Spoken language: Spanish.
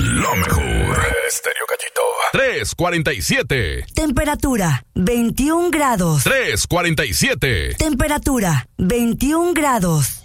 lo mejor. Estéreo Cachito. 347. Temperatura 21 grados. 347. Temperatura 21 grados.